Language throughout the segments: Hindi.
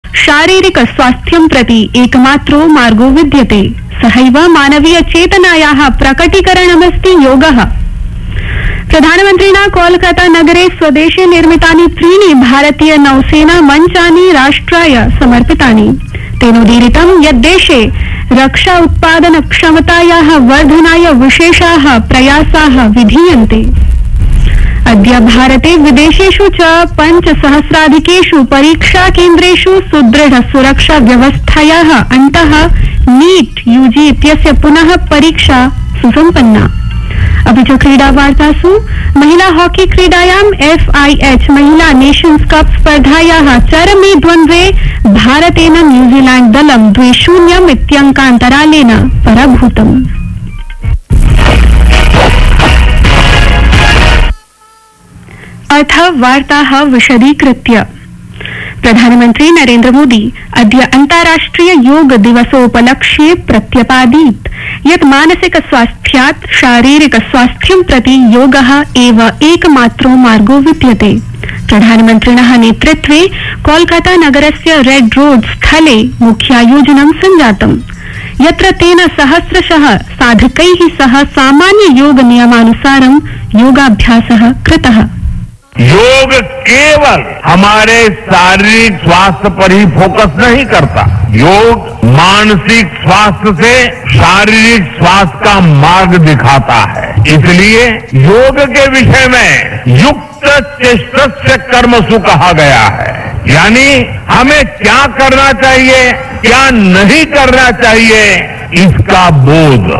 शारीरिक स्वास्थ्यं प्रति एकमात्रो मार्गो विद्यते। सहैव मानवीय चेतनायाः प्रकटीकरणमस्ति योगः। प्रधानमन्त्रिणा कोलकाता नगरे स्वदेशे निर्मितानि 3 भारतीय नौसेना मञ्चानि राष्ट्राय समर्पितानि। तेनोदीरितं यत् देशे रक्षा उत्पादन क्षमतायाः वर्धनाय विशेषाः प्रयासाः विधीयन्ते। अद्य भारते विदेशेषु च 5,000,000 परीक्षा केन्द्रेषु सुदृढ़ सुरक्षा व्यवस्थायाः अन्तः नीट यूजी इत्यस्य पुनः परीक्षा सुसम्पन्ना। अपि च क्रीडावार्तासु महिला हॉकी क्रीडायां FIH महिला नेशन्स कप स्पर्धायाः चरमे द्वन्द्वे भारतेन न्यूजीलैंड दलं 2-0 इत्यङ्कान्तरालेन पराभूतम्। अथ वार्ताः विशदीकृत्य। प्रधानमन्त्री नरेन्द्र मोदी अद्य अन्ताराष्ट्रिय योग दिवसोपलक्ष्ये प्रत्यपादीत् यत् मानसिक स्वास्थ्यात् शारीरिक स्वास्थ्यं प्रति योगः एव एकमात्रो मार्गो विद्यते। प्रधानमन्त्रिणः नेतृत्वे कोलकाता नगरस्य रेड रोड स्थले मुख्यायोजनं सञ्जातम्, यत्र तेन सहस्रशः साधकैः सह सामान्य योग नियमानुसारं योगाभ्यासः कृतः। योग केवल हमारे शारीरिक स्वास्थ्य पर ही फोकस नहीं करता, योग मानसिक स्वास्थ्य से शारीरिक स्वास्थ्य का मार्ग दिखाता है। इसलिए योग के विषय में युक्त चेष्टस्य कर्मसु कहा गया है, यानी हमें क्या करना चाहिए, क्या नहीं करना चाहिए, इसका बोध।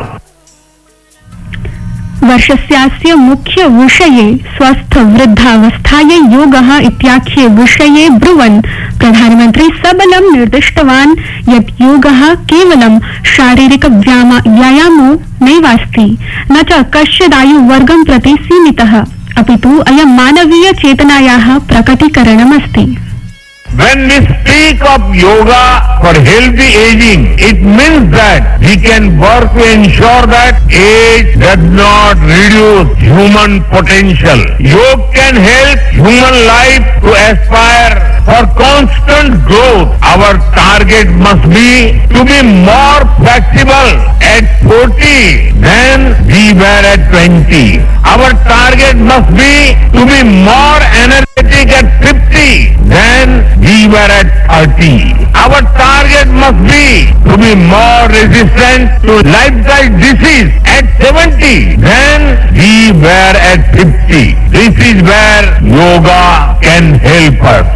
वर्षस्यास्य मुख्य विषये स्वस्थ वृद्धावस्थायै योगः इत्याख्ये विषये ब्रुवन् प्रधानमन्त्री सबलं निर्दिष्टवान् यत् योगः केवलं शारीरिक व्यायामो नैवास्ति, न च कश्चिदायुवर्गं प्रति सीमितः, अपितु अयं मानवीय चेतनायाः प्रकटीकरणमस्ति। When we speak of yoga for healthy aging, it means that we can work to ensure that age does not reduce human potential. Yoga can help human life to aspire for constant growth. Our target must be to be more flexible at 40 than we were at 20. Our target must be to be more energetic at 50 than we were at 30. Our target must be to be more resistant to lifestyle disease at 70 than we were at 50. This is where yoga can help us.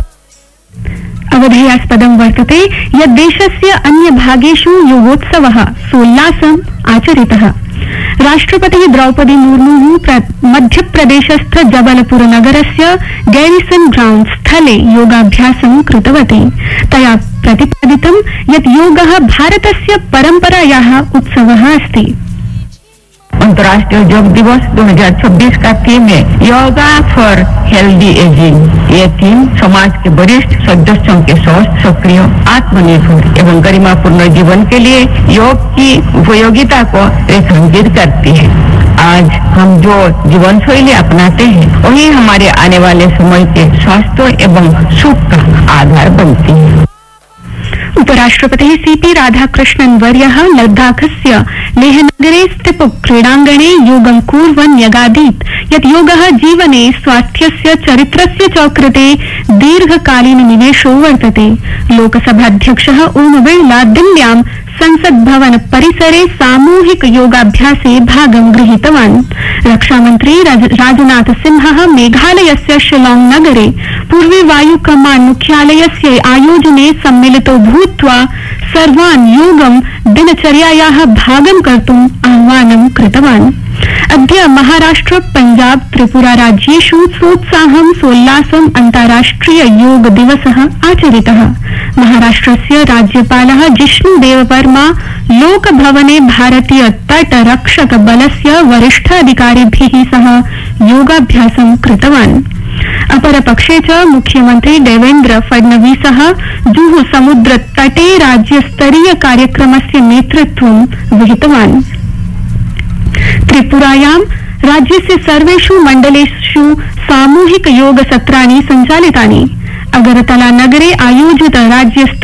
अवधेयास्पदं वर्तते यत् देशस्य अन्य भागेषु योगोत्सवः सोल्लासम् आचरितः। राष्ट्रपतिः द्रौपदी मुर्मुः मध्यप्रदेशस्थ जबलपुर नगरस्य गैरिसन ग्राउंड स्थले योगाभ्यासं कृतवती। तया प्रतिपादितं यत् योगः भारतस्य परम्परायाः उत्सवः अस्ति। अंतर्राष्ट्रीय योग दिवस 2026 का थीम है योगा फॉर हेल्दी एजिंग। ये थीम समाज के वरिष्ठ सदस्यों के स्वस्थ, सक्रिय, आत्मनिर्भर एवं गरिमापूर्ण जीवन के लिए योग की उपयोगिता को रेखांकित करती है। आज हम जो जीवन शैली अपनाते हैं वही हमारे आने वाले समय के स्वास्थ्य एवं सुख का आधार बनती है। उपराष्ट्रपतिः सीपी राधाकृष्णन् वर्यः लद्दाखस्य लेहनगरे स्थित क्रीडाङ्गणे योगं कुर्वन् न्यगादीत् यत् योगः जीवने स्वास्थ्यस्य चरित्रस्य च कृते दीर्घकालीन निवेशो वर्तते। लोकसभाध्यक्षः ओम बिर्ला दिल्ल्यां संसद भवन परिसरे सामूहिक योगाभ्यासे भागं गृहीतवान्। रक्षामन्त्री राजनाथ सिंहः मेघालयस्य शिलांग नगरे पूर्वी वायु कमाण्ड मुख्यालयस्य आयोजने सम्मिलितो भूत्वा सर्वान् योगं दिनचर्यायाः भागं कर्तुम् आह्वानं कृतवान्। अद्य महाराष्ट्र, पञ्जाब, त्रिपुरा राज्येषु सोत्साहं सोल्लासम् अन्ताराष्ट्रिय योग दिवसः आचरितः। महाराष्ट्रस्य राज्यपालः जिष्णुदेव वर्मा लोकभवने भारतीय तट रक्षक बलस्य वरिष्ठाधिकारिभिः सह योगाभ्यासं कृतवान्। अपरपक्षे च मुख्यमंत्री देवेन्द्र फडणवीसः जुहू समुद्र तटे राज्यस्तरीय कार्यक्रमस्य नेतृत्वं वहितवान्। त्रिपुरायां राज्यस्य सर्वेषु मण्डलेषु सामूहिक योग सत्राणि सञ्चालितानि। अगरतला नगरे आयोजित राज्य